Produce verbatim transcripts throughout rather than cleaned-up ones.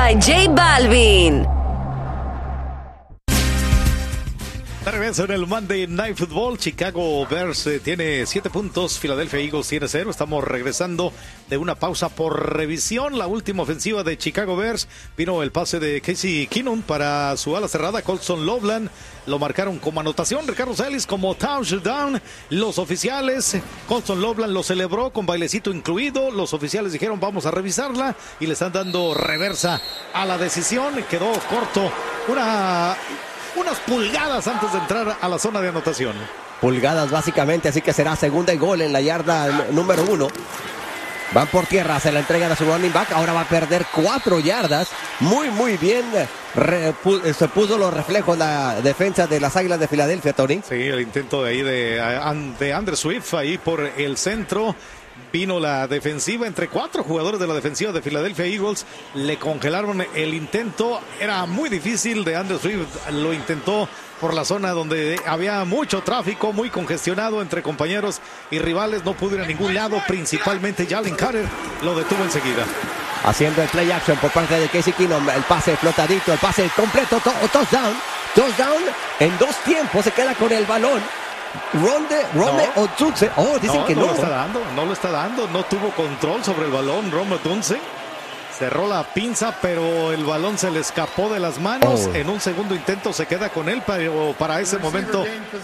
by J Balvin. De regreso en el Monday Night Football, Chicago Bears eh, tiene siete puntos, Philadelphia Eagles tiene cero. Estamos regresando de una pausa por revisión. La última ofensiva de Chicago Bears, vino el pase de Casey Keenum para su ala cerrada, Colston Loveland. Lo marcaron como anotación, Ricardo Celis como touchdown. Los oficiales, Colston Loveland lo celebró con bailecito incluido. Los oficiales dijeron vamos a revisarla y le están dando reversa a la decisión. Quedó corto, una... unas pulgadas antes de entrar a la zona de anotación. Pulgadas básicamente, así que será segunda y gol en la yarda n- número uno. Van por tierra, se la entregan a su running back. Ahora va a perder cuatro yardas. Muy, muy bien. Re, pu, se puso los reflejos la defensa de las Águilas de Filadelfia, Tony. Sí, el intento de ahí de, de Andrew Swift ahí por el centro. Vino la defensiva entre cuatro jugadores de la defensiva de Philadelphia Eagles. Le congelaron el intento. Era muy difícil. De Andrew Swift lo intentó por la zona donde había mucho tráfico, muy congestionado entre compañeros y rivales. No pudo ir a ningún lado. Principalmente Jalen Carter lo detuvo enseguida. Haciendo el play action por parte de Casey Keenum. El pase flotadito, el pase completo. To- touchdown. Touchdown en dos tiempos. Se queda con el balón. Ronde, Rome No. Odunze. Oh, dicen No, que no no. lo está dando, no lo está dando. No tuvo control sobre el balón Rome Odunze. Cerró la pinza, pero el balón se le escapó de las manos. Oh. En un segundo intento se queda con él, pero para ese momento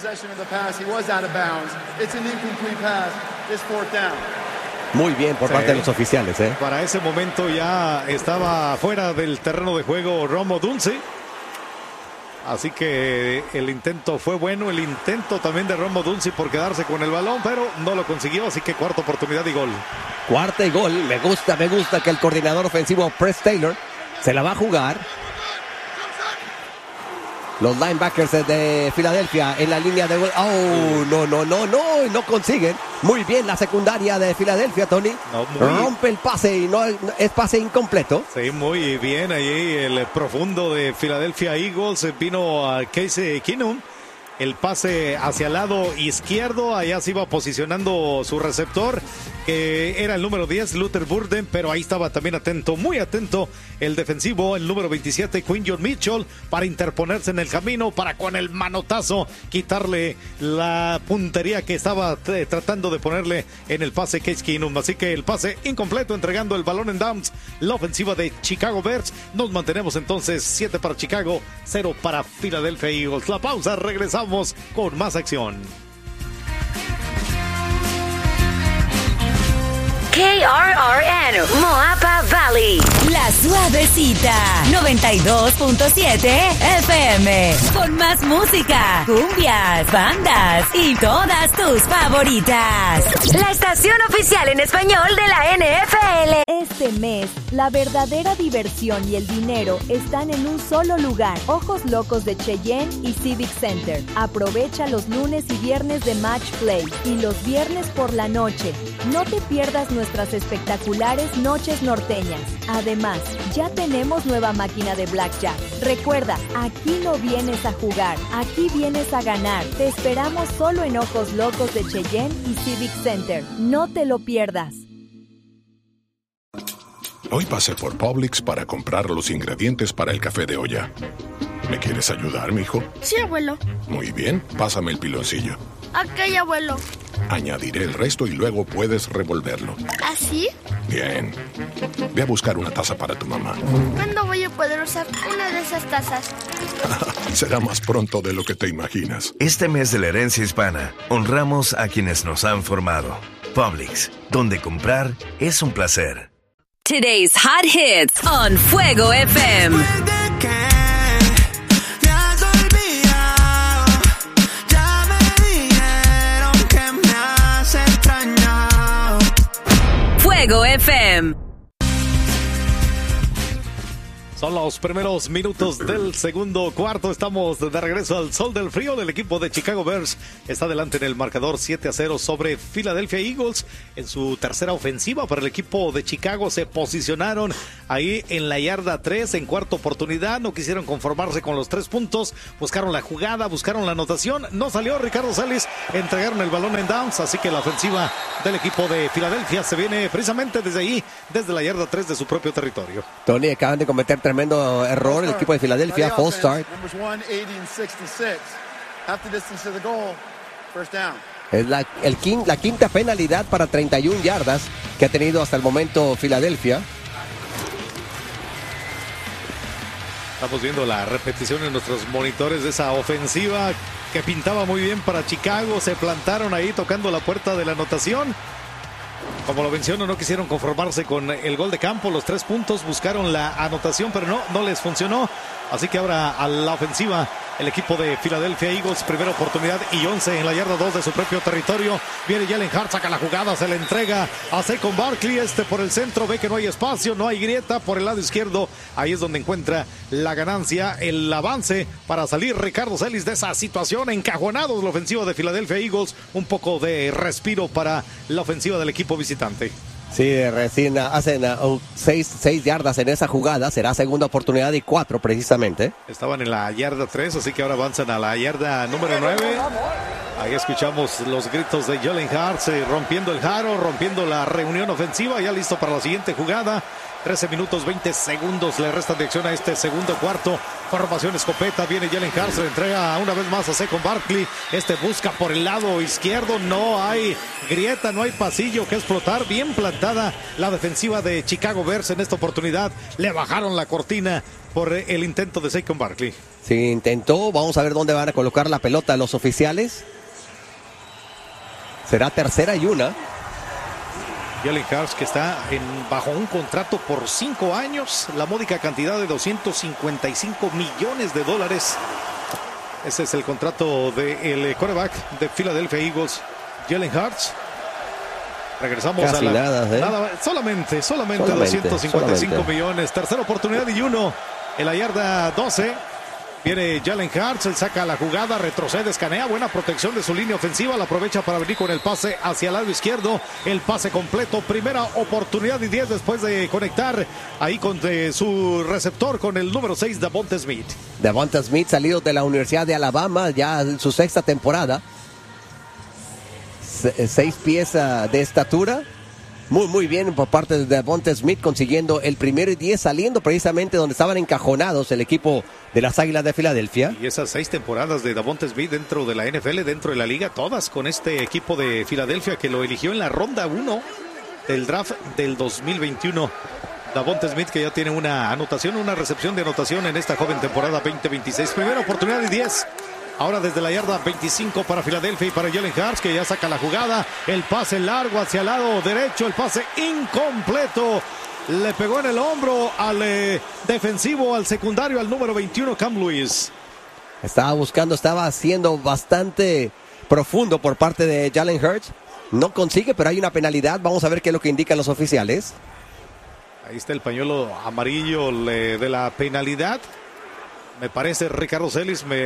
Muy bien por Sí. parte de los oficiales, ¿eh? Para ese momento ya estaba fuera del terreno de juego Rome Odunze. Así que el intento fue bueno, el intento también de Rome Odunze por quedarse con el balón, pero no lo consiguió, así que cuarta oportunidad y gol. Cuarta y gol. Me gusta, me gusta que el coordinador ofensivo Press Taylor se la va a jugar. Los linebackers de Filadelfia en la línea de gol. Oh, no, no, no, no, no consiguen. Muy bien la secundaria de Filadelfia, Tony. No, muy- Rompe el pase y no es pase incompleto. Sí, muy bien ahí el profundo de Philadelphia Eagles. Vino a Casey Keenum. El pase hacia el lado izquierdo, allá se iba posicionando su receptor, que era el número diez, Luther Burden, pero ahí estaba también atento, muy atento, el defensivo, el número veintisiete, Quinjon Mitchell, para interponerse en el camino, para con el manotazo quitarle la puntería que estaba t- tratando de ponerle en el pase Case Keenum. Así que el pase incompleto, entregando el balón en downs, la ofensiva de Chicago Bears. Nos mantenemos entonces siete para Chicago, cero para Philadelphia Eagles. La pausa, regresamos con más acción. K R R N, Moapa Valley. La Suavecita, noventa y dos punto siete F M. Con más música, cumbias, bandas y todas tus favoritas. La estación oficial en español de la N F L. Este mes, la verdadera diversión y el dinero están en un solo lugar. Ojos Locos de Cheyenne y Civic Center. Aprovecha los lunes y viernes de Match Play y los viernes por la noche. No te pierdas nuestras espectaculares noches norteñas. Además, ya tenemos nueva máquina de Blackjack. Recuerda, aquí no vienes a jugar, aquí vienes a ganar. Te esperamos solo en Ojos Locos de Cheyenne y Civic Center. No te lo pierdas. Hoy pasé por Publix para comprar los ingredientes para el café de olla. ¿Me quieres ayudar, mijo? Sí, abuelo. Muy bien, pásame el piloncillo. Ok, abuelo. Añadiré el resto y luego puedes revolverlo. ¿Así? Bien. Ve a buscar una taza para tu mamá. ¿Cuándo voy a poder usar una de esas tazas? Será más pronto de lo que te imaginas. Este mes de la herencia hispana, honramos a quienes nos han formado. Publix, donde comprar es un placer. Today's hot hits on Fuego F M. Fuego F M. Son los primeros minutos del segundo cuarto. Estamos de regreso al sol del frío. El equipo de Chicago Bears está adelante en el marcador siete a cero sobre Philadelphia Eagles. En su tercera ofensiva para el equipo de Chicago se posicionaron ahí en la yarda tres en cuarta oportunidad. No quisieron conformarse con los tres puntos. Buscaron la jugada, buscaron la anotación. No salió Ricardo Celis. Entregaron el balón en downs. Así que la ofensiva del equipo de Filadelfia se viene precisamente desde ahí, desde la yarda tres de su propio territorio. Tony, acaban de cometer tremendo error el equipo de Filadelfia. False start. Es la, el quin, la quinta penalidad para treinta y una yardas que ha tenido hasta el momento Filadelfia. Estamos viendo la repetición en nuestros monitores de esa ofensiva que pintaba muy bien para Chicago. Se plantaron ahí tocando la puerta de la anotación. Como lo menciono, no quisieron conformarse con el gol de campo. Los tres puntos, buscaron la anotación, pero no, no les funcionó. Así que ahora a la ofensiva el equipo de Philadelphia Eagles. Primera oportunidad y once en la yarda dos de su propio territorio. Viene Jalen Hurts, saca la jugada, se le entrega a Saquon Barkley. Este por el centro, ve que no hay espacio, no hay grieta. Por el lado izquierdo, ahí es donde encuentra la ganancia, el avance para salir Ricardo Celis de esa situación. Encajonado de la ofensiva de Philadelphia Eagles. Un poco de respiro para la ofensiva del equipo visitante. Sí, recién hacen uh, seis, seis yardas en esa jugada. Será segunda oportunidad y cuatro precisamente. Estaban en la yarda tres, así que ahora avanzan a la yarda número nueve. Ahí escuchamos los gritos de Jalen Hurts, eh, rompiendo el jaro, rompiendo la reunión ofensiva. Ya listo para la siguiente jugada. trece minutos, veinte segundos le restan de acción a este segundo cuarto. Formación escopeta, viene Jalen Hurts, le entrega una vez más a Saquon Barkley. Este busca por el lado izquierdo, no hay grieta, no hay pasillo que explotar. Bien plantada la defensiva de Chicago Bears en esta oportunidad. Le bajaron la cortina por el intento de Saquon Barkley. Sí, intentó, vamos a ver dónde van a colocar la pelota los oficiales. Será tercera y una. Jalen Hurts, que está en, bajo un contrato por cinco años, la módica cantidad de doscientos cincuenta y cinco millones de dólares. Ese es el contrato del quarterback de Philadelphia Eagles, Jalen Hurts. Regresamos Casi a la... nada, ¿eh? nada, solamente, solamente, solamente doscientos cincuenta y cinco solamente. millones. Tercera oportunidad y uno en la yarda doce. Viene Jalen Hurts, él saca la jugada, retrocede, escanea, buena protección de su línea ofensiva, la aprovecha para venir con el pase hacia el lado izquierdo, el pase completo, primera oportunidad y diez después de conectar ahí con de su receptor con el número seis, Devonta Smith. Devonta Smith, salido de la Universidad de Alabama, ya en su sexta temporada. Se, seis pies uh, de estatura. Muy, muy bien por parte de Devonta Smith, consiguiendo el primero y diez, saliendo precisamente donde estaban encajonados el equipo de las Águilas de Filadelfia. Y esas seis temporadas de Devonta Smith dentro de la N F L, dentro de la liga, todas con este equipo de Filadelfia que lo eligió en la ronda uno del draft del dos mil veintiuno. Devonta Smith, que ya tiene una anotación, una recepción de anotación en esta joven temporada veinte veintiséis. Primera oportunidad y diez. Ahora desde la yarda veinticinco para Filadelfia y para Jalen Hurts, que ya saca la jugada. El pase largo hacia el lado derecho, el pase incompleto. Le pegó en el hombro al eh, defensivo, al secundario, al número veintiuno, Cam Lewis. Estaba buscando, estaba haciendo bastante profundo por parte de Jalen Hurts. No consigue, pero hay una penalidad. Vamos a ver qué es lo que indican los oficiales. Ahí está el pañuelo amarillo le, de la penalidad. Me parece, Ricardo Celis, me...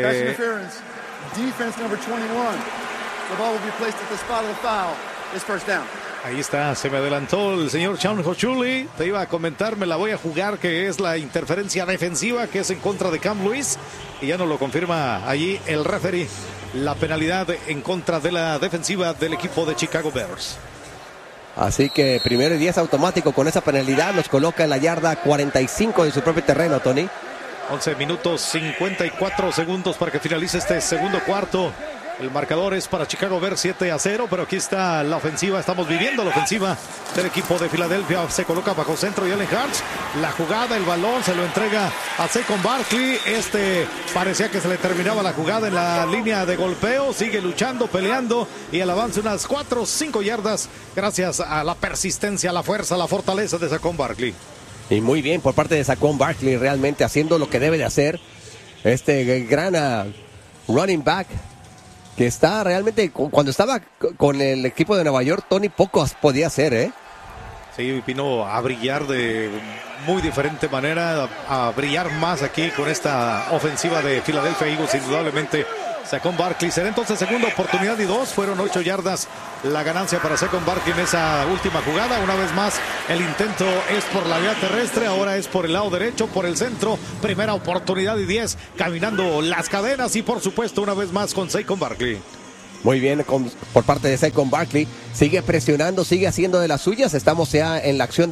Ahí está, se me adelantó el señor Sean Hochuli. Te iba a comentar, me la voy a jugar, que es la interferencia defensiva, que es en contra de Cam Lewis. Y ya nos lo confirma allí el referee. La penalidad en contra de la defensiva del equipo de Chicago Bears. Así que primero y diez automático con esa penalidad. Los coloca en la yarda cuarenta y cinco de su propio terreno, Tony. once minutos, cincuenta y cuatro segundos para que finalice este segundo cuarto. El marcador es para Chicago Bears siete a cero, pero aquí está la ofensiva. Estamos viviendo la ofensiva del equipo de Filadelfia. Se coloca bajo centro Jalen Hurts. La jugada, el balón, se lo entrega a Saquon Barkley. Este parecía que se le terminaba la jugada en la línea de golpeo. Sigue luchando, peleando y el avance unas cuatro o cinco yardas gracias a la persistencia, la fuerza, la fortaleza de Saquon Barkley. Y muy bien por parte de Saquon Barkley, realmente haciendo lo que debe de hacer. Este gran uh, running back que está realmente, cuando estaba con el equipo de Nueva York, Tony, poco podía hacer, ¿eh? Sí, vino a brillar de muy diferente manera, a, a brillar más aquí con esta ofensiva de Philadelphia Eagles, indudablemente. Saquon Barkley, será entonces segunda oportunidad y dos, fueron ocho yardas la ganancia para Saquon Barkley en esa última jugada. Una vez más el intento es por la vía terrestre, ahora es por el lado derecho, por el centro. Primera oportunidad y diez, caminando las cadenas y por supuesto una vez más con Saquon Barkley. Muy bien con, por parte de Saquon Barkley, sigue presionando, sigue haciendo de las suyas. Estamos ya en la acción de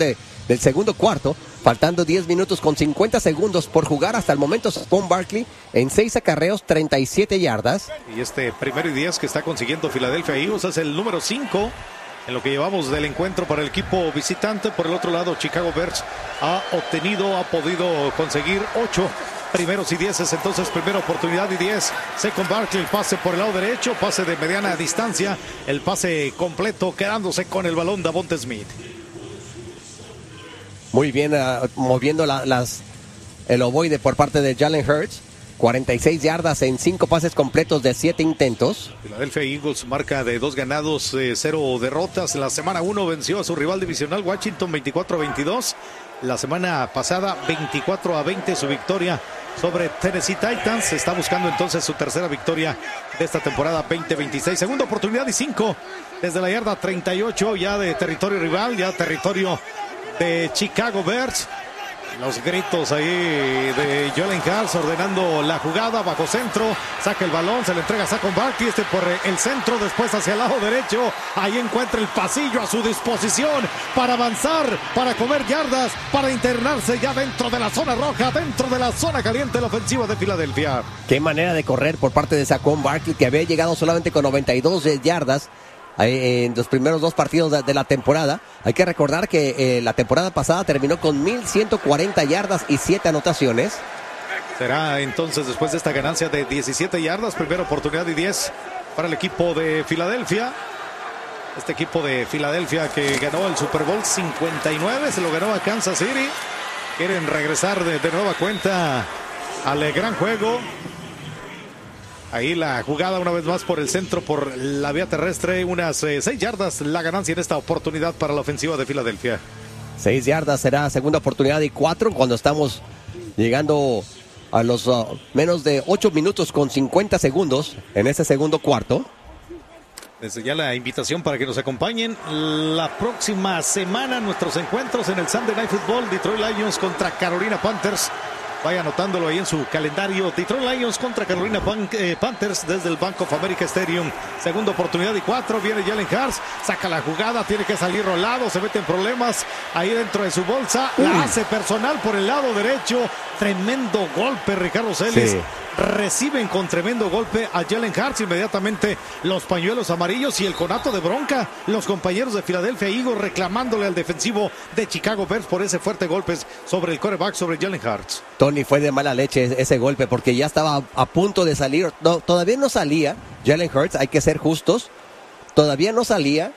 del segundo cuarto, faltando diez minutos con cincuenta segundos por jugar. Hasta el momento, Saquon Barkley en seis acarreos, treinta y siete yardas. Y este primero y diez que está consiguiendo Philadelphia Eagles es el número cinco en lo que llevamos del encuentro para el equipo visitante. Por el otro lado, Chicago Bears ha obtenido, ha podido conseguir ocho primeros y dieces. Entonces, primera oportunidad y diez. Saquon Barkley, el pase por el lado derecho, pase de mediana distancia, el pase completo, quedándose con el balón Davonte Smith. Muy bien, uh, moviendo la, las, el ovoide por parte de Jalen Hurts. cuarenta y seis yardas en cinco pases completos de siete intentos. Philadelphia Eagles marca de dos ganados, eh, cero derrotas. La semana uno venció a su rival divisional Washington veinticuatro a veintidós. La semana pasada veinticuatro a veinte su victoria sobre Tennessee Titans. Está buscando entonces su tercera victoria de esta temporada veinte veintiséis. Segunda oportunidad y cinco desde la yarda treinta y ocho, ya de territorio rival, ya territorio de Chicago Bears. Los gritos ahí de Jalen Hurts ordenando la jugada bajo centro, saca el balón, se le entrega a Saquon Barkley, este por el centro, después hacia el lado derecho, ahí encuentra el pasillo a su disposición para avanzar, para comer yardas, para internarse ya dentro de la zona roja, dentro de la zona caliente, la ofensiva de Filadelfia. Qué manera de correr por parte de Saquon Barkley, que había llegado solamente con noventa y dos yardas en los primeros dos partidos de, de la temporada. Hay que recordar que eh, la temporada pasada terminó con mil ciento cuarenta yardas y siete anotaciones. Será entonces, después de esta ganancia de diecisiete yardas, primera oportunidad y diez para el equipo de Filadelfia. Este equipo de Filadelfia que ganó el Super Bowl cincuenta y nueve, se lo ganó a Kansas City. Quieren regresar de, de nueva cuenta al gran juego. Ahí la jugada una vez más por el centro, por la vía terrestre, unas eh, seis yardas la ganancia en esta oportunidad para la ofensiva de Filadelfia. Seis yardas será segunda oportunidad y cuatro cuando estamos llegando a los uh, menos de ocho minutos con cincuenta segundos en este segundo cuarto. Desde ya la invitación para que nos acompañen la próxima semana nuestros encuentros en el Sunday Night Football, Detroit Lions contra Carolina Panthers. Vaya anotándolo ahí en su calendario. Detroit Lions contra Carolina Pan eh, Panthers desde el Bank of America Stadium. Segunda oportunidad y cuatro. Viene Jalen Hurts. Saca la jugada. Tiene que salir rolado. Se mete en problemas ahí dentro de su bolsa. La uh. hace personal por el lado derecho. Tremendo golpe, Ricardo Celis. Sí. Reciben con tremendo golpe a Jalen Hurts. Inmediatamente los pañuelos amarillos y el conato de bronca. Los compañeros de Philadelphia Eagles reclamándole al defensivo de Chicago Bears por ese fuerte golpe sobre el quarterback, sobre Jalen Hurts. Tony, fue de mala leche ese golpe porque ya estaba a punto de salir. No, todavía no salía Jalen Hurts, hay que ser justos. Todavía no salía,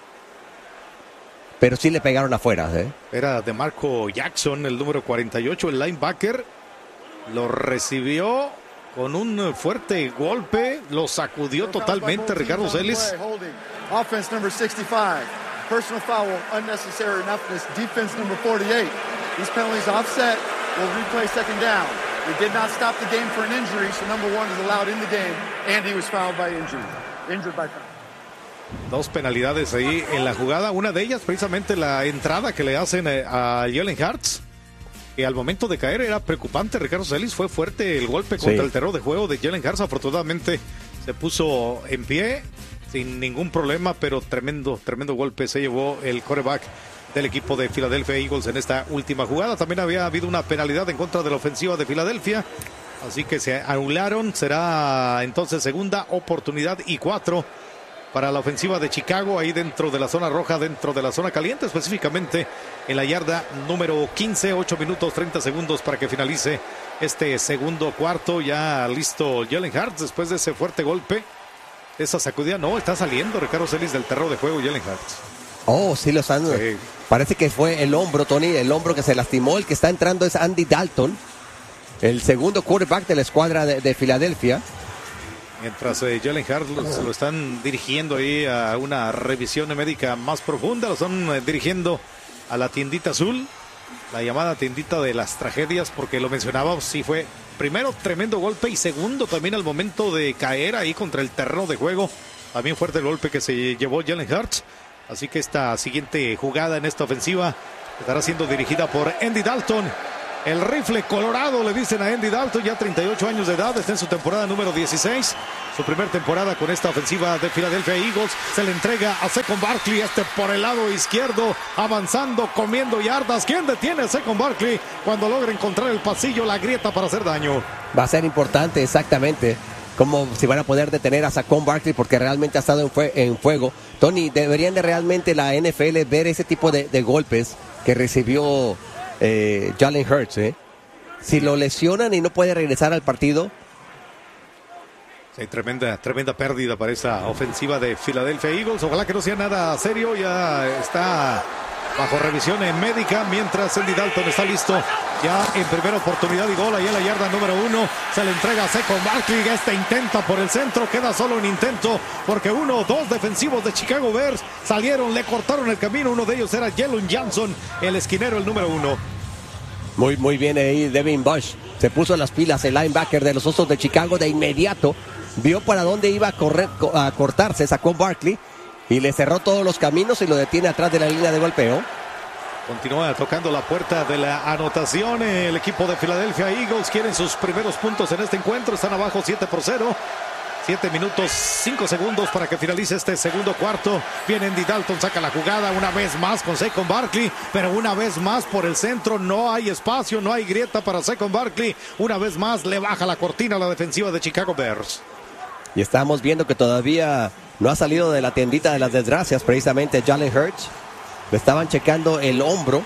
pero sí le pegaron afuera. ¿eh? Era de Marco Jackson, el número cuarenta y ocho, el linebacker. Lo recibió con un fuerte golpe, lo sacudió totalmente Ricardo Celis. Offense number sixty-five, personal foul, unnecessary roughness, defense number forty-eight. These penalties offset, will replay second down. We did not stop the game for an injury, so number one is allowed in the game, and he was fouled by injury, injured by foul. Dos penalidades ahí en la jugada, una de ellas precisamente la entrada que le hacen a Jalen Hurts. Que al momento de caer era preocupante, Ricardo Celis, fue fuerte el golpe contra sí. el terreno de juego de Jalen Hurts. Afortunadamente se puso en pie sin ningún problema, pero tremendo, tremendo golpe se llevó el quarterback del equipo de Philadelphia Eagles en esta última jugada. También había habido una penalidad en contra de la ofensiva de Filadelfia, así que se anularon. Será entonces segunda oportunidad y cuatro para la ofensiva de Chicago, ahí dentro de la zona roja, dentro de la zona caliente, específicamente en la yarda número quince, ocho minutos treinta segundos para que finalice este segundo cuarto. Ya listo Jalen Hurts después de ese fuerte golpe, esa sacudida. No, está saliendo Ricardo Celis del terreno de juego Jalen Hurts. Oh, sí lo están. Sí. Parece que fue el hombro, Tony, el hombro que se lastimó. El que está entrando es Andy Dalton, el segundo quarterback de la escuadra de, de Filadelfia. Mientras eh, Jalen Hurts lo, lo están dirigiendo ahí a una revisión médica más profunda, lo están eh, dirigiendo a la tiendita azul, la llamada tiendita de las tragedias, porque lo mencionábamos, sí fue primero tremendo golpe y segundo también al momento de caer ahí contra el terreno de juego, también fuerte el golpe que se llevó Jalen Hurts. Así que esta siguiente jugada en esta ofensiva estará siendo dirigida por Andy Dalton. El rifle colorado, le dicen a Andy Dalton, ya treinta y ocho años de edad, está en su temporada número dieciséis. Su primera temporada con esta ofensiva de Philadelphia Eagles. Se le entrega a Saquon Barkley, este por el lado izquierdo, avanzando, comiendo yardas. ¿Quién detiene a Saquon Barkley cuando logra encontrar el pasillo, la grieta para hacer daño? Va a ser importante, exactamente, como si van a poder detener a Saquon Barkley, porque realmente ha estado en, fue- en fuego. Tony, deberían de realmente la N F L ver ese tipo de, de golpes que recibió eh, Jalen Hurts. ¿eh? Si lo lesionan y no puede regresar al partido. Sí, tremenda, tremenda pérdida para esa ofensiva de Philadelphia Eagles. Ojalá que no sea nada serio. Ya está bajo revisión en médica, mientras Andy Dalton está listo ya en primera oportunidad y gol. Ahí en la yarda número uno se le entrega a Saquon Barkley. Este intenta por el centro, queda solo un intento porque uno o dos defensivos de Chicago Bears salieron, le cortaron el camino. Uno de ellos era Jalen Johnson, el esquinero, el número uno. Muy, muy bien ahí Devin Bush. Se puso en las pilas el linebacker de los Osos de Chicago de inmediato. Vio para dónde iba a, correr, a cortarse Saquon Barkley y le cerró todos los caminos y lo detiene atrás de la línea de golpeo. Continúa tocando la puerta de la anotación. El equipo de Philadelphia Eagles quieren sus primeros puntos en este encuentro. Están abajo siete por cero. siete minutos, cinco segundos para que finalice este segundo cuarto. Viene Andy Dalton, saca la jugada una vez más con Saquon Barkley, pero una vez más por el centro. No hay espacio, no hay grieta para Saquon Barkley. Una vez más le baja la cortina a la defensiva de Chicago Bears. Y estamos viendo que todavía no ha salido de la tiendita de las desgracias, precisamente Jalen Hurts. Le estaban checando el hombro.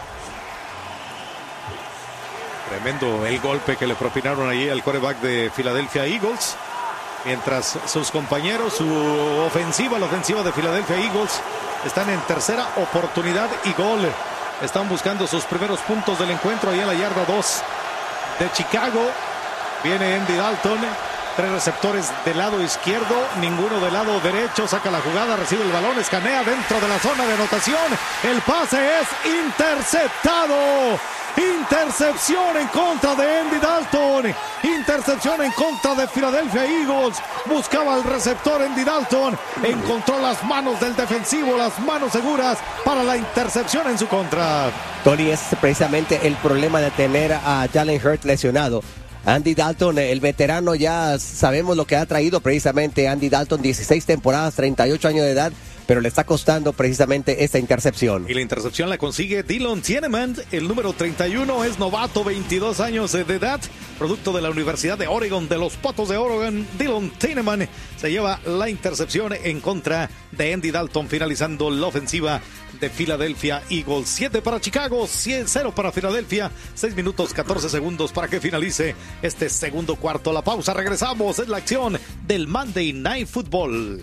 Tremendo el golpe que le propinaron ahí al quarterback de Philadelphia Eagles. Mientras sus compañeros, su ofensiva, la ofensiva de Philadelphia Eagles, están en tercera oportunidad y gol. Están buscando sus primeros puntos del encuentro ahí en la yarda dos de Chicago. Viene Andy Dalton. Tres receptores del lado izquierdo, ninguno del lado derecho. Saca la jugada, recibe el balón, escanea dentro de la zona de anotación. El pase es interceptado. Intercepción en contra de Andy Dalton. Intercepción en contra de Philadelphia Eagles. Buscaba al receptor Andy Dalton. Encontró las manos del defensivo, las manos seguras para la intercepción en su contra. Tony, es precisamente el problema de tener a Jalen Hurts lesionado. Andy Dalton, el veterano, ya sabemos lo que ha traído precisamente Andy Dalton, dieciséis temporadas, treinta y ocho años de edad, pero le está costando precisamente esta intercepción. Y la intercepción la consigue Dylan Tieneman, el número treinta y uno, es novato, veintidós años de edad, producto de la Universidad de Oregon, de los Patos de Oregon. Dylan Tieneman se lleva la intercepción en contra de Andy Dalton, finalizando la ofensiva de Philadelphia Eagles. siete para Chicago, cero para Philadelphia. seis minutos, catorce segundos para que finalice este segundo cuarto. La pausa, regresamos, es la acción del Monday Night Football.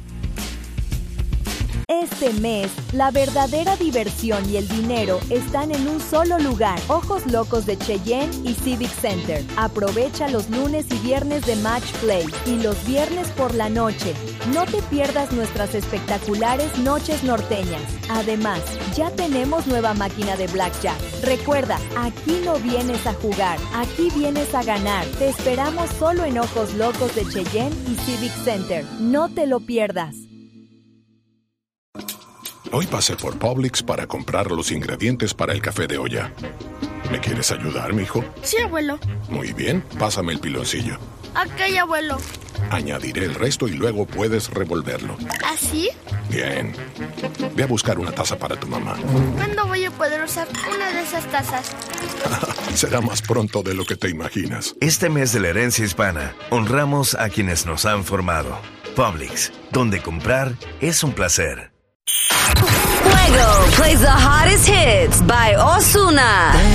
Este mes, la verdadera diversión y el dinero están en un solo lugar. Ojos Locos de Cheyenne y Civic Center. Aprovecha los lunes y viernes de Match Play y los viernes por la noche. No te pierdas nuestras espectaculares noches norteñas. Además, ya tenemos nueva máquina de Blackjack. Recuerda, aquí no vienes a jugar, aquí vienes a ganar. Te esperamos solo en Ojos Locos de Cheyenne y Civic Center. No te lo pierdas. Hoy pasé por Publix para comprar los ingredientes para el café de olla. ¿Me quieres ayudar, mijo? Sí, abuelo. Muy bien, pásame el piloncillo. Ok, abuelo. Añadiré el resto y luego puedes revolverlo. ¿Así? Bien. Ve a buscar una taza para tu mamá. ¿Cuándo voy a poder usar una de esas tazas? Será más pronto de lo que te imaginas. Este mes de la herencia hispana, honramos a quienes nos han formado. Publix, donde comprar es un placer. Fuego plays the hottest hits by Ozuna.